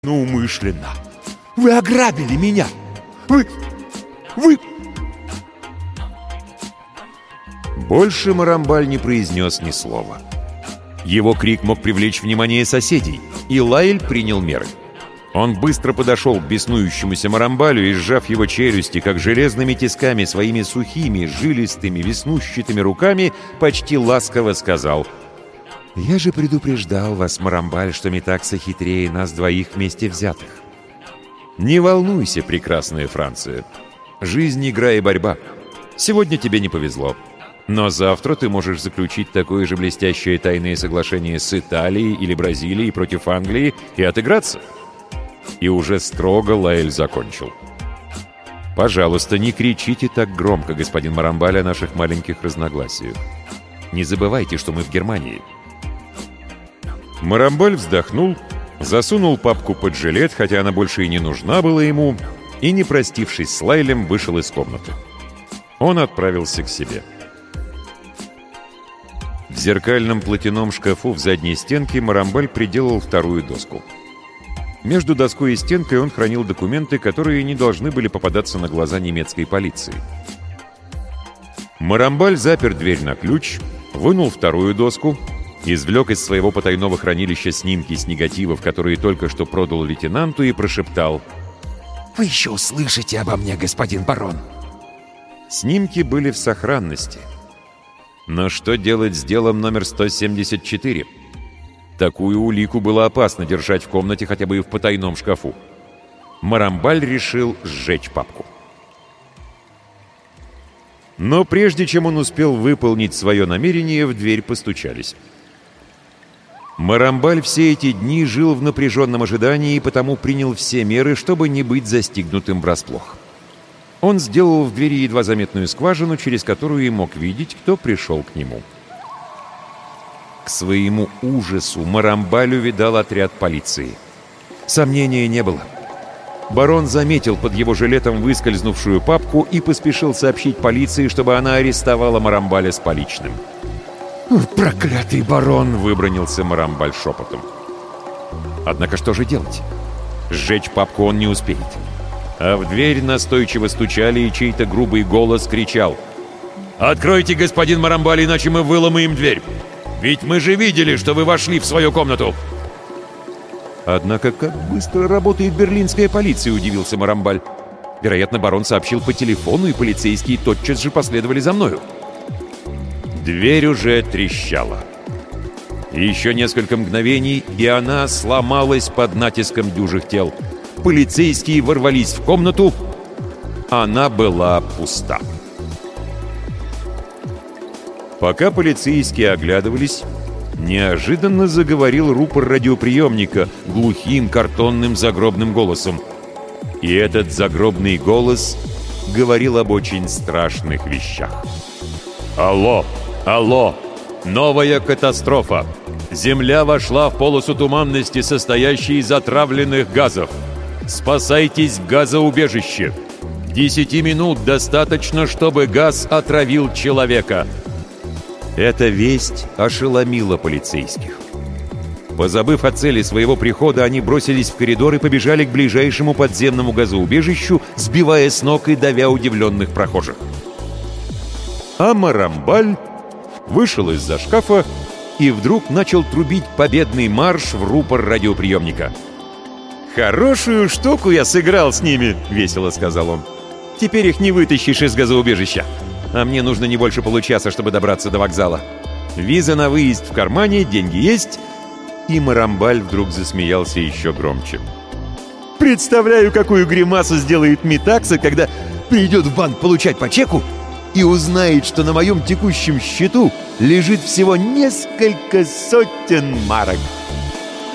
умышленно. Вы ограбили меня! Вы... Больше Марамбаль не произнес ни слова. Его крик мог привлечь внимание соседей, и Лаэль принял меры. Он быстро подошел к беснующемуся Марамбалю и, сжав его челюсти, как железными тисками, своими сухими, жилистыми, веснущатыми руками, почти ласково сказал: «Я же предупреждал вас, Марамбаль, что Метакса хитрее нас двоих вместе взятых. Не волнуйся, прекрасная Франция. Жизнь, игра и борьба. Сегодня тебе не повезло. Но завтра ты можешь заключить такое же блестящее тайное соглашение с Италией или Бразилией против Англии и отыграться». И уже строго Лаэль закончил: «Пожалуйста, не кричите так громко, господин Марамбаль, о наших маленьких разногласиях. Не забывайте, что мы в Германии». Марамбаль вздохнул, засунул папку под жилет, хотя она больше и не нужна была ему, и, не простившись с Лаэлем, вышел из комнаты. Он отправился к себе. В зеркальном платяном шкафу в задней стенке Марамбаль приделал вторую доску. Между доской и стенкой он хранил документы, которые не должны были попадаться на глаза немецкой полиции. Марамбаль запер дверь на ключ, вынул вторую доску, извлек из своего потайного хранилища снимки с негативов, которые только что продал лейтенанту, и прошептал: «Вы еще услышите обо мне, господин барон!» Снимки были в сохранности. Но что делать с делом номер 174? Такую улику было опасно держать в комнате хотя бы и в потайном шкафу. Марамбаль решил сжечь папку. Но прежде чем он успел выполнить свое намерение, в дверь постучались. Марамбаль все эти дни жил в напряженном ожидании и потому принял все меры, чтобы не быть застигнутым врасплох. Он сделал в двери едва заметную скважину, через которую и мог видеть, кто пришел к нему. К своему ужасу Марамбаль увидал отряд полиции. Сомнения не было. Барон заметил под его жилетом выскользнувшую папку и поспешил сообщить полиции, чтобы она арестовала Марамбаля с поличным. «Проклятый барон!» — выбранился Марамбаль шепотом. Однако что же делать? Сжечь папку он не успеет. А в дверь настойчиво стучали, и чей-то грубый голос кричал: «Откройте, господин Марамбаль, иначе мы выломаем дверь! Ведь мы же видели, что вы вошли в свою комнату!» «Однако как быстро работает берлинская полиция», — удивился Марамбаль. «Вероятно, барон сообщил по телефону, и полицейские тотчас же последовали за мною». Дверь уже трещала. Еще несколько мгновений, и она сломалась под натиском дюжих тел. Полицейские ворвались в комнату. Она была пуста. Пока полицейские оглядывались, неожиданно заговорил рупор радиоприемника глухим картонным загробным голосом. И этот загробный голос говорил об очень страшных вещах. «Алло! Алло! Новая катастрофа! Земля вошла в полосу туманности, состоящей из отравленных газов. Спасайтесь в газоубежище! 10 минут достаточно, чтобы газ отравил человека!» Эта весть ошеломила полицейских. Позабыв о цели своего прихода, они бросились в коридор и побежали к ближайшему подземному газоубежищу, сбивая с ног и давя удивленных прохожих. А Марамбаль вышел из-за шкафа и вдруг начал трубить победный марш в рупор радиоприемника. «Хорошую штуку я сыграл с ними», — весело сказал он. «Теперь их не вытащишь из газоубежища. А мне нужно не больше получаса, чтобы добраться до вокзала. Виза на выезд в кармане, деньги есть». И Марамбаль вдруг засмеялся еще громче. «Представляю, какую гримасу сделает Метакса, когда придет в банк получать по чеку и узнает, что на моем текущем счету лежит всего несколько сотен марок».